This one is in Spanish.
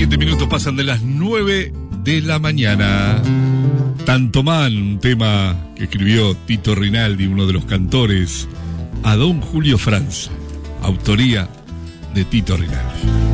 7 minutos pasan de las 9 de la mañana. Tanto Man, un tema que escribió Tito Rinaldi, uno de los cantores, a Don Julio Franza, autoría de Tito Rinaldi.